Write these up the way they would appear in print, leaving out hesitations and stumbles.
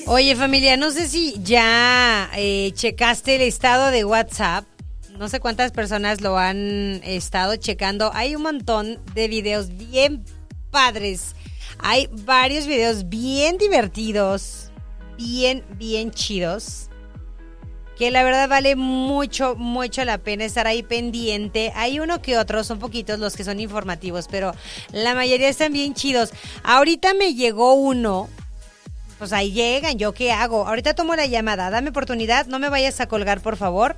Oye, familia, no sé si ya checaste el estado de WhatsApp. No sé cuántas personas lo han estado checando. Hay un montón de videos bien padres. Hay varios videos bien divertidos, bien chidos, que la verdad vale mucho la pena estar ahí pendiente. Hay uno que otro, son poquitos los que son informativos, pero la mayoría están bien chidos. Ahorita me llegó uno, pues ahí llegan, ¿yo qué hago? Ahorita tomo la llamada, dame oportunidad, no me vayas a colgar, por favor.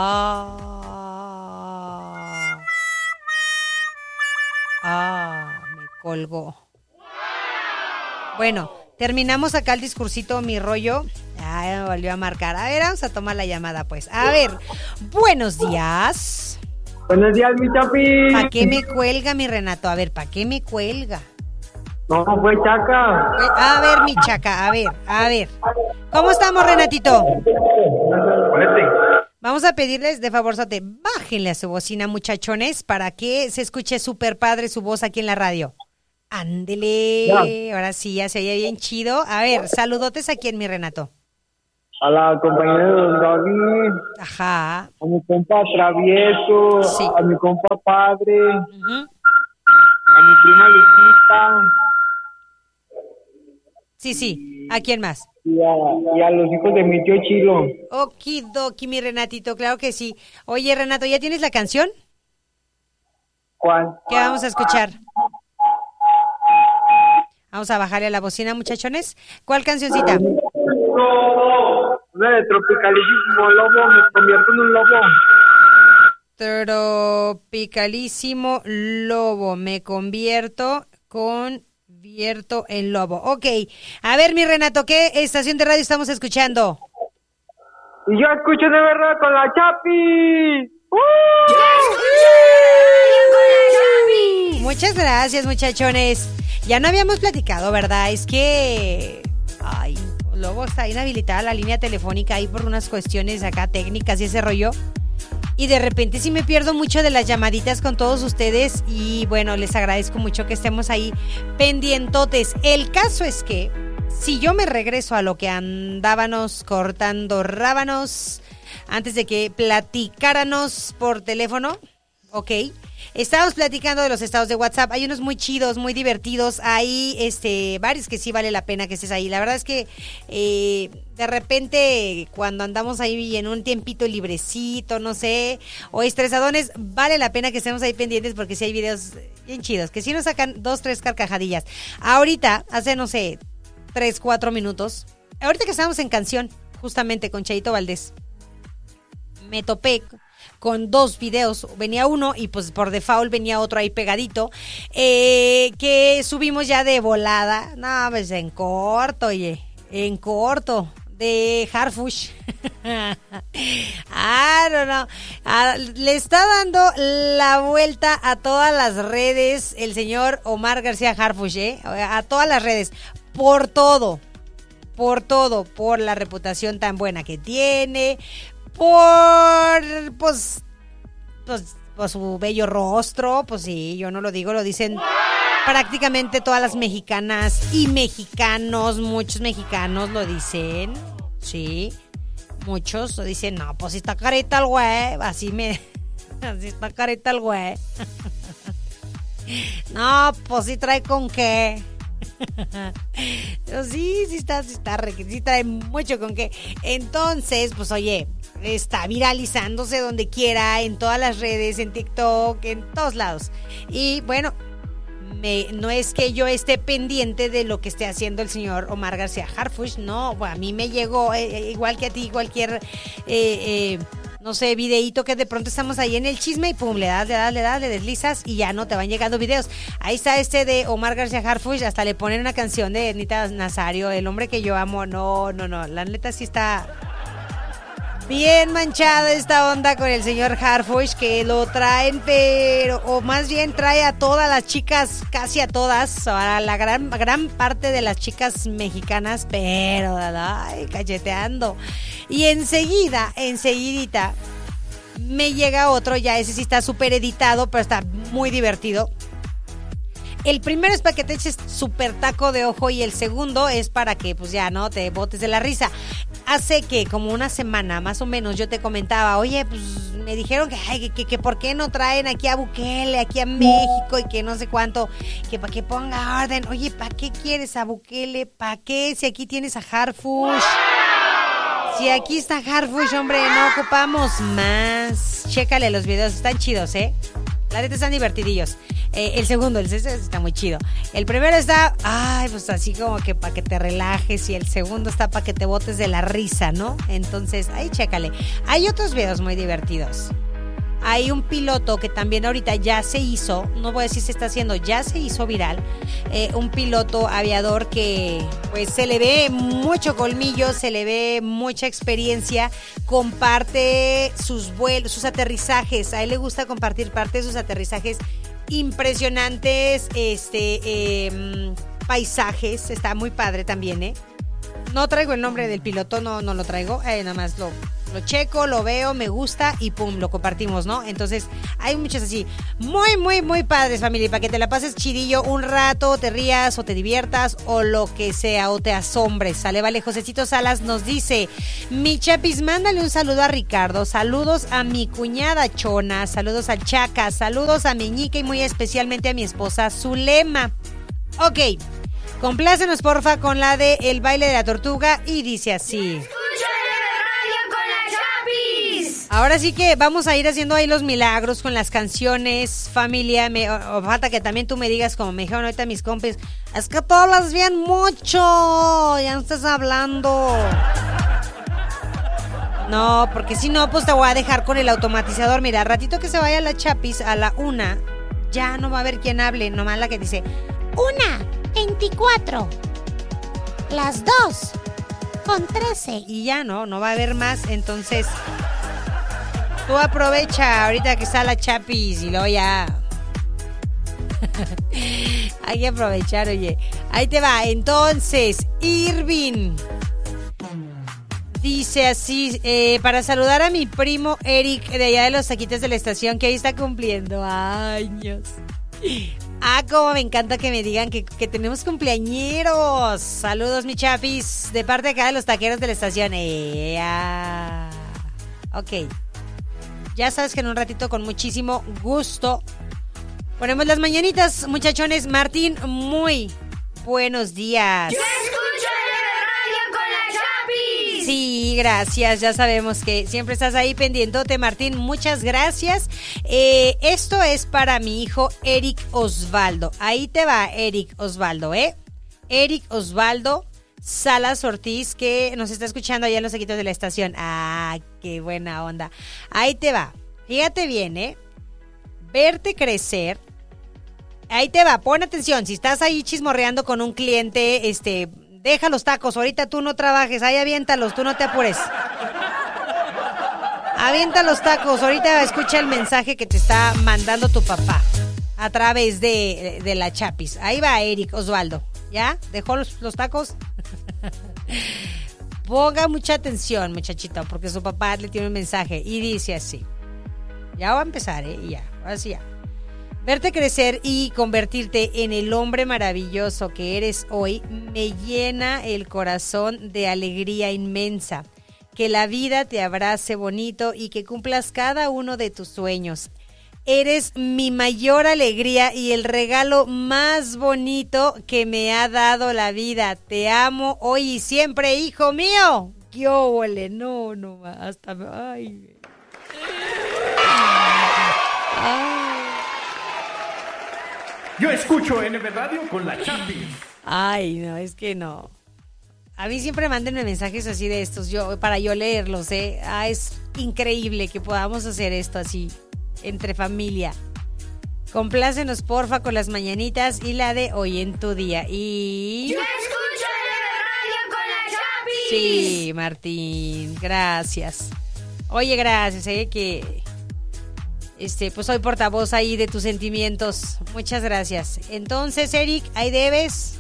Me colgó. Bueno, terminamos acá el discursito, mi rollo. Me volvió a marcar. A ver, vamos a tomar la llamada, pues. A ver, buenos días. Buenos días, mi Chapi. ¿Para qué me cuelga, mi Renato? A ver, ¿para qué me cuelga? No, fue Chaca. A ver, mi Chaca, a ver. ¿Cómo estamos, Renatito? Vamos a pedirles, de favorzote, bájenle a su bocina, muchachones, para que se escuche súper padre su voz aquí en la radio. Ándele, ya. Ahora sí, ya se oye bien chido. A ver, saludotes aquí en mi Renato. A la compañera de Don David. Ajá. A mi compa Travieso. Sí. A mi compa Padre. Uh-huh. A mi prima Lupita. Sí. ¿A quién más? Y a los hijos de mi tío Chilo. Okidoki, mi Renatito, claro que sí. Oye, Renato, ¿ya tienes la canción? ¿Cuál? ¿Qué vamos a escuchar? Vamos a bajarle a la bocina, muchachones. ¿Cuál cancioncita? Una de Tropicalísimo Lobo, me convierto en un lobo. Tropicalísimo Lobo, me convierto en lobo. Ok, a ver, mi Renato, ¿qué estación de radio estamos escuchando? Y yo escucho de verdad con la Chapi. Muchas gracias, muchachones. Ya no habíamos platicado, ¿verdad? Es que... Luego está inhabilitada la línea telefónica ahí por unas cuestiones acá técnicas y ese rollo. Y de repente sí me pierdo mucho de las llamaditas con todos ustedes. Y bueno, les agradezco mucho que estemos ahí pendientotes. El caso es que si yo me regreso a lo que andábamos cortando rábanos antes de que platicáramos por teléfono, ok. Estábamos platicando de los estados de WhatsApp. Hay unos muy chidos, muy divertidos. Hay varios que sí vale la pena que estés ahí. La verdad es que de repente cuando andamos ahí en un tiempito librecito, no sé, o estresadones, vale la pena que estemos ahí pendientes porque sí hay videos bien chidos, que sí nos sacan 2-3 carcajadillas. Ahorita, hace no sé, 3-4 minutos, ahorita que estábamos en canción, justamente con Chayito Valdés, me topé con 2 videos, venía uno y pues por default venía otro ahí pegadito, que subimos ya de volada, no, pues en corto, de Harfush. Le está dando la vuelta a todas las redes el señor Omar García Harfush, a todas las redes, por todo, por la reputación tan buena que tiene, por su bello rostro, pues sí, yo no lo digo, lo dicen prácticamente todas las mexicanas y mexicanos, muchos mexicanos lo dicen, sí, muchos lo dicen, no, pues si está careta el güey, así está careta el güey, no, pues si trae con qué. Sí trae mucho con qué. Entonces, pues oye, está viralizándose donde quiera, en todas las redes, en TikTok, en todos lados. Y bueno, no es que yo esté pendiente de lo que esté haciendo el señor Omar García Harfush, no, a mí me llegó, igual que a ti, cualquier no sé, videíto que de pronto estamos ahí en el chisme y pum, le das, le deslizas y ya no te van llegando videos. Ahí está de Omar García Harfush, hasta le ponen una canción de Nita Nazario, el hombre que yo amo. No, la neta sí está bien manchada esta onda con el señor Harfush, que lo traen, pero, o más bien trae a todas las chicas, casi a todas, a la gran parte de las chicas mexicanas, pero, ay, cacheteando. Y enseguidita, me llega otro, ya ese sí está súper editado, pero está muy divertido. El primero es para que te eches súper taco de ojo y el segundo es para que pues ya no te botes de la risa. Hace que como una semana más o menos yo te comentaba, oye, pues me dijeron que por qué no traen aquí a Bukele, aquí a México y que no sé cuánto, que para que ponga orden. Oye, ¿para qué quieres a Bukele? ¿Para qué? Si aquí tienes a Harfush. Si aquí está Harfush, hombre, no ocupamos más. Chécale los videos, están chidos, ¿eh? La neta están divertidillos. El segundo, el sexto está muy chido. El primero está, pues así como que para que te relajes. Y el segundo está para que te botes de la risa, ¿no? Entonces, ahí chécale. Hay otros videos muy divertidos. Hay un piloto que también ahorita ya se hizo, no voy a decir se está haciendo, ya se hizo viral. Un piloto aviador que pues se le ve mucho colmillo, se le ve mucha experiencia, comparte sus vuelos, sus aterrizajes. A él le gusta compartir parte de sus aterrizajes impresionantes, paisajes, está muy padre también, ¿eh? No traigo el nombre del piloto, no lo traigo, nada más lo checo, lo veo, me gusta y pum, lo compartimos, ¿no? Entonces, hay muchos así, muy, muy, muy padres, familia, para que te la pases chidillo un rato, te rías o te diviertas o lo que sea, o te asombres, sale, vale. Josecito Salas nos dice, mi chapis, mándale un saludo a Ricardo, saludos a mi cuñada Chona, saludos al Chaca, saludos a mi ñica y muy especialmente a mi esposa Zulema. Ok, complácenos porfa con la de El baile de la tortuga y dice así. Ahora sí que vamos a ir haciendo ahí los milagros con las canciones, familia. O falta que también tú me digas, como me dijeron ahorita mis compis, es que tú hablas bien mucho, ya no estás hablando. No, porque si no, pues te voy a dejar con el automatizador. Mira, ratito que se vaya la chapis a la 1, ya no va a haber quien hable, nomás la que dice 1:24, las 2:13 y ya no va a haber más, entonces tú aprovecha ahorita que está la chapis y luego ya. Hay que aprovechar, oye. Ahí te va. Entonces, Irving dice así, para saludar a mi primo Eric de allá de los Taquitos de la estación, que ahí está cumpliendo años. Como me encanta que me digan que tenemos cumpleañeros. Saludos, mi chapis, de parte de acá de los taqueros de la estación. Ok. Ya sabes que en un ratito con muchísimo gusto ponemos las mañanitas, muchachones. Martín, muy buenos días. Yo escucho el radio con la chapis. Sí, gracias. Ya sabemos que siempre estás ahí pendientote, Martín. Muchas gracias. Esto es para mi hijo Eric Osvaldo. Ahí te va, Eric Osvaldo, Eric Osvaldo Salas Ortiz, que nos está escuchando allá en los Taquitos de la estación. Qué buena onda. Ahí te va. Fíjate bien, verte crecer. Ahí te va, pon atención. Si estás ahí chismorreando con un cliente, deja los tacos, ahorita tú no trabajes, ahí aviéntalos, tú no te apures. Avienta los tacos, ahorita escucha el mensaje que te está mandando tu papá a través de la chapis. Ahí va Eric Osvaldo. ¿Ya? ¿Dejó los tacos? Ponga mucha atención, muchachito, porque su papá le tiene un mensaje y dice así. Ya va a empezar, ya, ahora sí ya. Verte crecer y convertirte en el hombre maravilloso que eres hoy me llena el corazón de alegría inmensa. Que la vida te abrace bonito y que cumplas cada uno de tus sueños. Eres mi mayor alegría y el regalo más bonito que me ha dado la vida. Te amo hoy y siempre, hijo mío. ¡Qué óvole! No, hasta... ¡Ay! Yo escucho NB Radio con la chapis. Ay, no, es que no. A mí siempre mándenme mensajes así de estos, para yo leerlos, es increíble que podamos hacer esto así, entre familia. Complácenos, porfa, con las mañanitas y la de hoy en tu día. Y... Yo escucho NB Radio con la chapis. Sí, Martín, gracias. Oye, gracias, que... pues soy portavoz ahí de tus sentimientos. Muchas gracias. Entonces, Eric, ahí debes,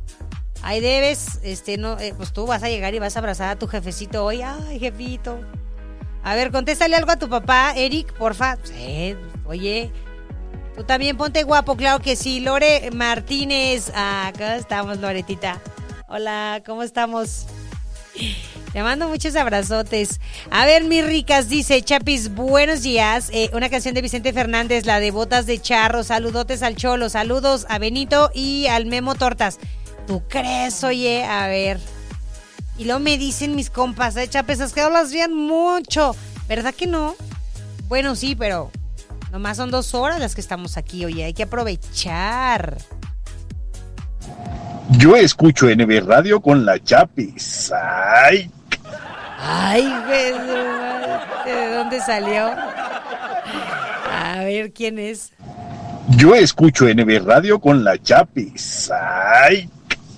pues tú vas a llegar y vas a abrazar a tu jefecito hoy. Ay, jefito. A ver, contéstale algo a tu papá, Eric, porfa. Oye, Tú también ponte guapo, claro que sí. Lore Martínez. Acá estamos, Loretita. Hola, ¿cómo estamos? Te mando muchos abrazotes. A ver, mis ricas, dice Chapis, buenos días. Una canción de Vicente Fernández, la de Botas de Charro. Saludotes al Cholo, saludos a Benito y al Memo Tortas. ¿Tú crees, oye? A ver. Y luego me dicen mis compas, Chapis, es que hablas bien mucho. ¿Verdad que no? Bueno, sí, pero nomás son 2 horas las que estamos aquí, oye, hay que aprovechar. Yo escucho NB Radio con la Chapis. ¡Ay! ¡Ay, güey! ¿De dónde salió? A ver, ¿quién es? Yo escucho NB Radio con la Chapis. ¡Ay!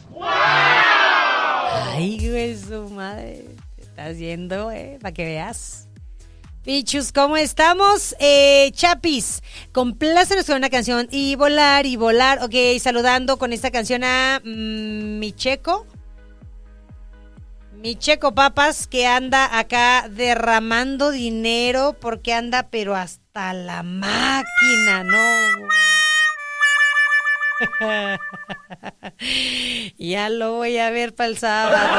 ¡Ay, güey, su madre! Te estás yendo, para que veas. Pichus, ¿cómo estamos? Chapis, complácenos con una canción. Y volar, ok, saludando con esta canción a Micheco Papas, que anda acá derramando dinero porque anda pero hasta la máquina, ¿no? Ya lo voy a ver para el sábado.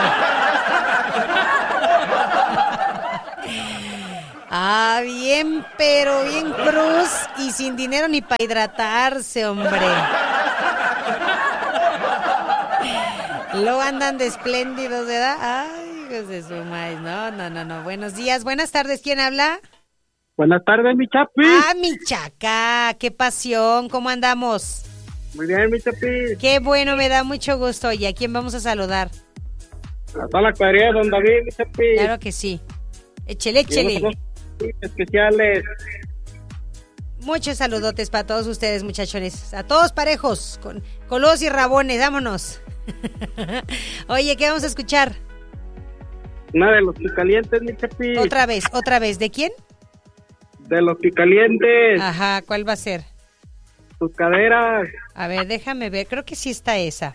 Bien, pero bien cruz y sin dinero ni para hidratarse, hombre. Luego andan de espléndidos, ¿verdad? Ay, hijos de su maíz. No. Buenos días, buenas tardes. ¿Quién habla? Buenas tardes, mi Chapi. Mi chaca, qué pasión. ¿Cómo andamos? Muy bien, mi Chapi. Qué bueno, me da mucho gusto. ¿Y a quién vamos a saludar? A toda la cuadrilla de Don David, mi Chapi. Claro que sí. Échele. Especiales. Muchos saludotes para todos ustedes, muchachones. A todos parejos, con colos y rabones, vámonos. Oye, ¿qué vamos a escuchar? Una de los Picalientes, mi Chapi. Otra vez. ¿De quién? De los Picalientes. Ajá, ¿cuál va a ser? Tus caderas. A ver, déjame ver, creo que sí está esa.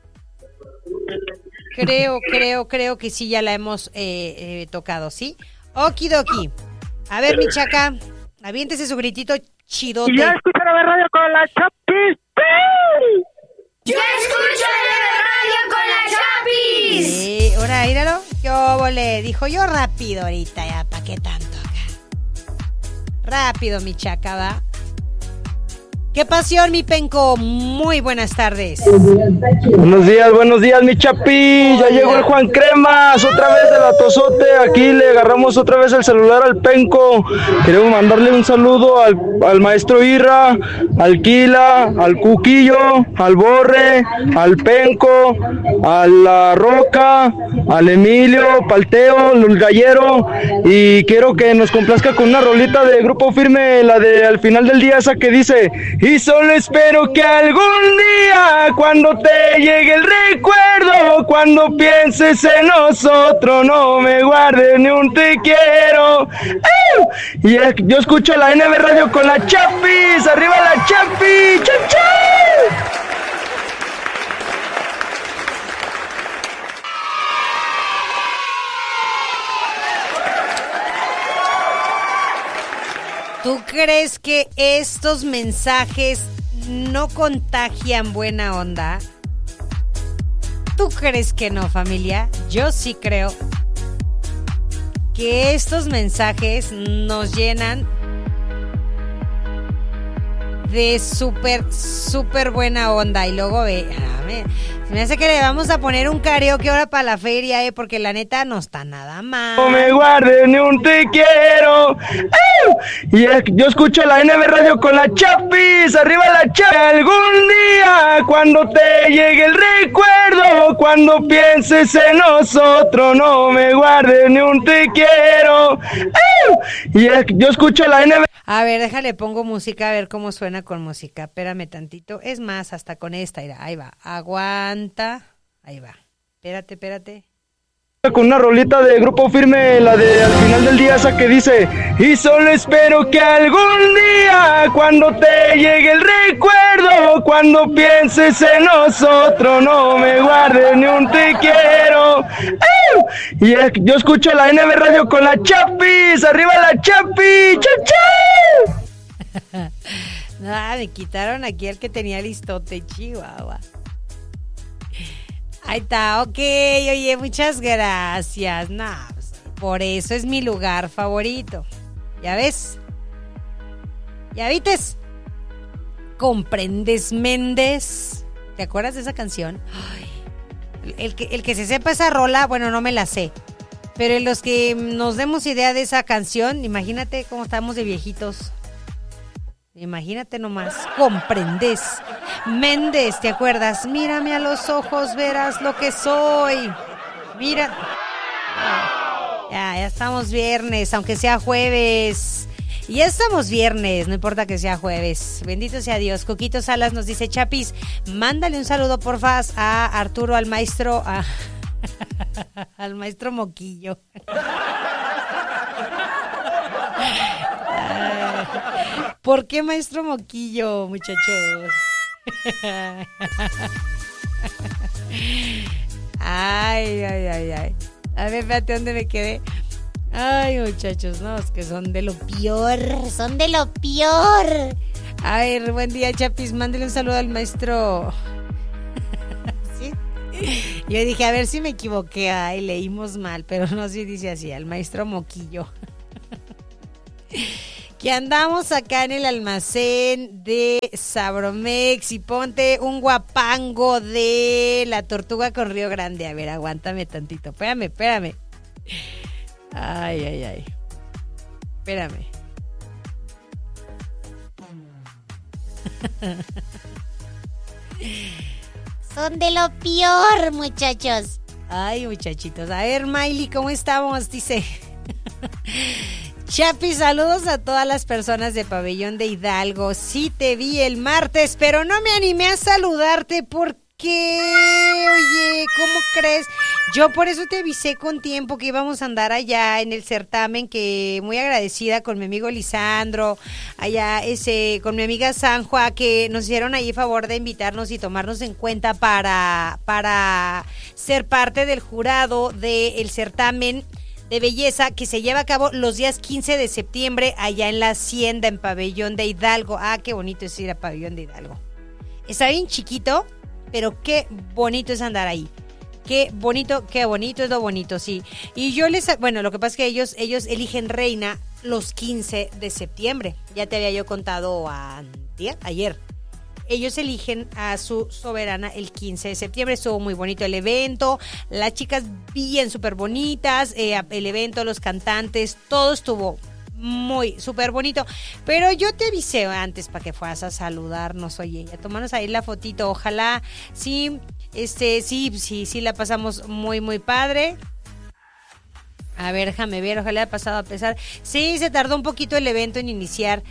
Creo que sí ya la hemos tocado, ¿sí? Okidoki. A ver, mi chaca, aviéntese su gritito chidote. Y ya escuchan NB Radio con la Chapis. Yo escucho NB Radio con la Chapis. Sí, ahora, míralo. Yo volé, dijo yo rápido ahorita, ya, ¿pa' qué tanto acá? Rápido, mi chaca, va. ¡Qué pasión, mi penco! Muy buenas tardes. Buenos días, mi Chapi. Ya llegó el Juan Cremas, otra vez del Atozote. Aquí le agarramos otra vez el celular al penco. Queremos mandarle un saludo al maestro Irra, al Quila, al Cuquillo, al Borre, al penco, a la Roca, al Emilio, Palteo, el Gallero. Y quiero que nos complazca con una rolita de Grupo Firme, la de Al Final del Día, esa que dice: y solo espero que algún día, cuando te llegue el recuerdo, cuando pienses en nosotros, no me guardes ni un te quiero. Y yo escucho la NB Radio con la Chapis. ¡Arriba la Chapis! ¡Chau, chau! ¿Tú crees que estos mensajes no contagian buena onda? ¿Tú crees que no, familia? Yo sí creo que estos mensajes nos llenan de súper buena onda. Y luego se me hace que le vamos a poner un karaoke ahora para la feria, porque la neta no está nada mal. No me guardes ni un te quiero. Y yo escucho la NB Radio con la Chapis. ¡Arriba la Chapis! Algún día, cuando te llegue el recuerdo, cuando pienses en nosotros, no me guardes ni un te quiero. Y yo escucho la NB. A ver, déjale, pongo música, a ver cómo suena con música. Espérame tantito. Es más, hasta con esta, mira, ahí va. Aguanta. Ahí va. Espérate. Con una rolita de Grupo Firme, la de Al Final del Día, esa que dice: y solo espero que algún día, cuando te llegue el recuerdo, cuando pienses en nosotros, no me guardes ni un te quiero. Y yo escucho la NB Radio con la Chapis. ¡Arriba la Chapis! ¡Chau, chau! Me quitaron aquí el que tenía listote, Chihuahua. Ahí está, ok, oye, muchas gracias. Pues, por eso es mi lugar favorito. ¿Ya ves? ¿Ya vites? ¿Comprendes, Méndez? ¿Te acuerdas de esa canción? Ay, el que se sepa esa rola, bueno, no me la sé. Pero los que nos demos idea de esa canción, imagínate cómo estamos de viejitos. Imagínate nomás, comprendes. Méndez, ¿te acuerdas? Mírame a los ojos, verás lo que soy. Mira. Ya estamos viernes, aunque sea jueves. Y ya estamos viernes, no importa que sea jueves. Bendito sea Dios. Coquito Salas nos dice, Chapis, mándale un saludo porfa a Arturo, al maestro, al maestro Moquillo. ¿Por qué maestro Moquillo, muchachos? Ay. A ver, espérate, ¿dónde me quedé? Ay, muchachos, no, es que son de lo peor. A ver, buen día, Chapis, mándale un saludo al maestro. ¿Sí? Yo dije, a ver si me equivoqué, ay, leímos mal, pero no, sí dice así, al maestro Moquillo. Que andamos acá en el almacén de Sabromex y ponte un guapango de La Tortuga con Río Grande. A ver, aguántame tantito. Espérame. Ay. Espérame. Son de lo peor, muchachos. Ay, muchachitos. A ver, Miley, ¿cómo estamos? Dice... Chapi, saludos a todas las personas de Pabellón de Hidalgo. Sí te vi el martes, pero no me animé a saludarte porque, oye, ¿cómo crees? Yo por eso te avisé con tiempo que íbamos a andar allá en el certamen, que muy agradecida con mi amigo Lisandro, allá con mi amiga Sanjua, que nos hicieron ahí favor de invitarnos y tomarnos en cuenta para ser parte del jurado del certamen de belleza que se lleva a cabo los días 15 de septiembre allá en la Hacienda, en Pabellón de Hidalgo. Qué bonito es ir a Pabellón de Hidalgo. Está bien chiquito, pero qué bonito es andar ahí. Qué bonito es lo bonito, sí. Y yo lo que pasa es que ellos eligen reina los 15 de septiembre. Ya te había yo contado ayer. Ellos eligen a su soberana el 15 de septiembre. Estuvo muy bonito el evento. Las chicas bien súper bonitas. El evento, los cantantes, todo estuvo muy súper bonito. Pero yo te avisé antes para que fueras a saludarnos, oye, a tomarnos ahí la fotito. Ojalá, sí, sí, la pasamos muy, muy padre. A ver, déjame ver, ojalá haya pasado a pesar. Sí, se tardó un poquito el evento en iniciar.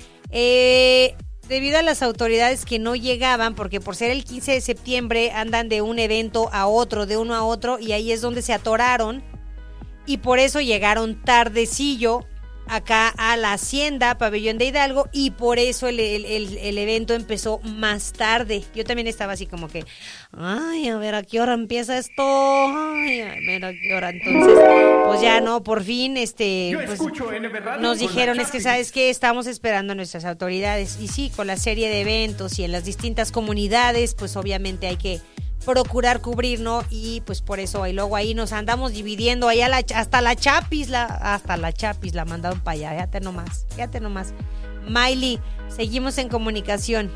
Debido a las autoridades que no llegaban, porque por ser el 15 de septiembre andan de un evento a otro, de uno a otro, y ahí es donde se atoraron, y por eso llegaron tardecillo acá a la Hacienda, Pabellón de Hidalgo, y por eso el evento empezó más tarde. Yo también estaba así como que, ay, a ver a qué hora empieza esto, ay, a ver a qué hora. Entonces, pues ya no, por fin, pues, nos dijeron, es que sabes que estamos esperando a nuestras autoridades, y sí, con la serie de eventos y en las distintas comunidades, pues obviamente hay que procurar cubrir, ¿no? Y pues por eso, y luego ahí nos andamos dividiendo, ahí hasta la Chapis la mandaron para allá, fíjate nomás. Miley, seguimos en comunicación.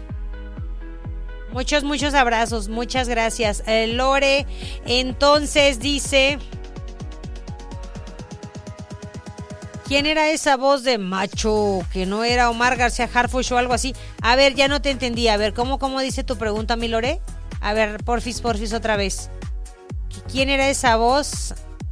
Muchos abrazos, muchas gracias. Lore, entonces dice, ¿quién era esa voz de macho? Que no era Omar García Harfuch o algo así. A ver, ya no te entendí. A ver, ¿cómo dice tu pregunta, mi Lore? A ver, porfis, otra vez. ¿Quién era esa voz?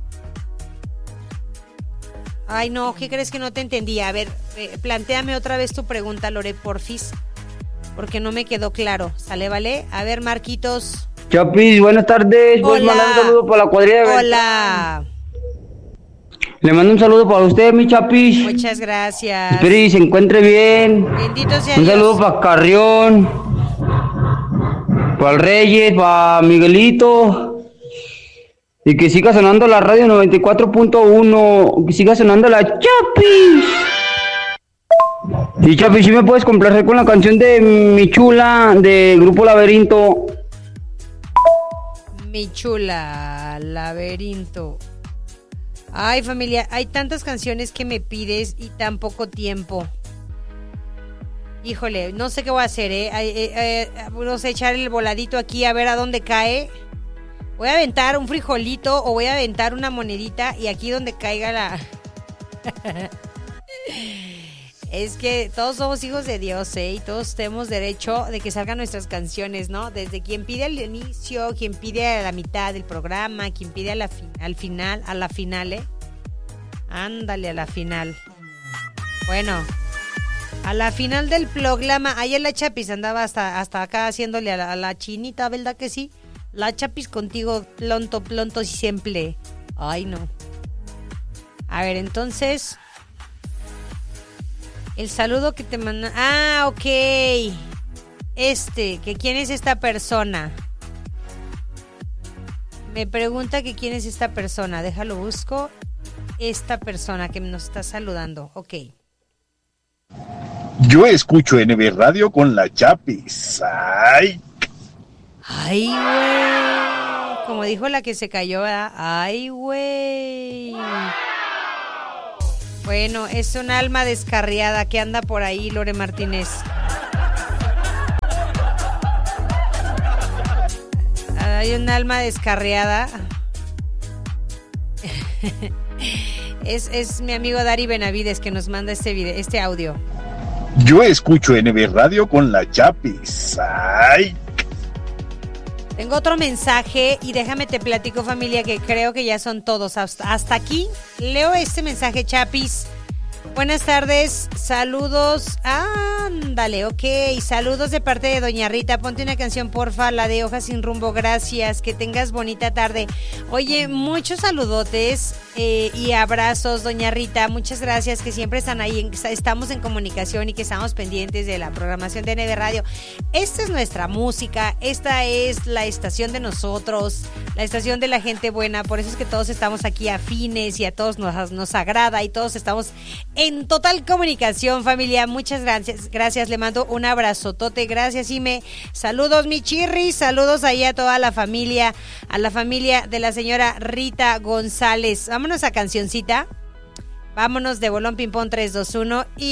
Ay, no, ¿qué crees que no te entendí? A ver, plantéame otra vez tu pregunta, Lore, porfis, porque no me quedó claro. ¿Sale, vale? A ver, Marquitos. Chapis, buenas tardes. Voy a mandar un saludo para la cuadrilla de Hola. Le mando un saludo para usted, mi Chapis. Muchas gracias. Espero y se encuentre bien. Bendito sea Un Dios. saludo para Carrión, para el Reyes, para Miguelito. Y que siga sonando la radio 94.1. Que siga sonando la Chapis. Sí, Chapi, ¿sí me puedes complacer con la canción de Mi Chula, de Grupo Laberinto? Mi chula, laberinto. Ay, familia, hay tantas canciones que me pides y tan poco tiempo. Híjole, no sé qué voy a hacer, no sé, echar el voladito aquí a ver a dónde cae. Voy a aventar un frijolito o voy a aventar una monedita y aquí donde caiga la... Es que todos somos hijos de Dios, y todos tenemos derecho de que salgan nuestras canciones, ¿no? Desde quien pide al inicio, quien pide a la mitad del programa, quien pide al final, a la final, Ándale, a la final. Bueno, a la final del programa, ayer la Chapis andaba hasta acá haciéndole a la chinita, ¿verdad que sí? La Chapis contigo, plonto y siempre. Ay, no. A ver, entonces... El saludo que te mandan... Ah, ok. Que quién es esta persona. Me pregunta que quién es esta persona. Déjalo busco. Esta persona que nos está saludando. Ok. Yo escucho NB Radio con la Chapis. Ay. Ay, güey. Como dijo la que se cayó, ¿verdad? Ay, güey. Bueno, es un alma descarriada que anda por ahí, Lore Martínez. Hay un alma descarriada. Es mi amigo Dari Benavides que nos manda este audio. Yo escucho NB Radio con la Chapis. Ay. Tengo otro mensaje y déjame te platico, familia, que creo que ya son todos. Hasta aquí leo este mensaje, Chapis. Buenas tardes, saludos. Ándale, ok. Saludos de parte de Doña Rita. Ponte una canción, porfa, la de Hojas sin rumbo. Gracias, que tengas bonita tarde. Oye, muchos saludotes y abrazos, Doña Rita. Muchas gracias, que siempre están ahí. Estamos en comunicación y que estamos pendientes de la programación de NB Radio. Esta es nuestra música. Esta es la estación de nosotros, la estación de la gente buena. Por eso es que todos estamos aquí afines y a todos nos agrada y todos estamos en total comunicación, familia. Muchas gracias. Gracias, le mando un abrazotote. Gracias, Ime. Saludos, mi chirri. Saludos ahí a toda la familia de la señora Rita González. Vámonos a cancioncita. Vámonos de Bolón Ping Pong 3, 2, 1 y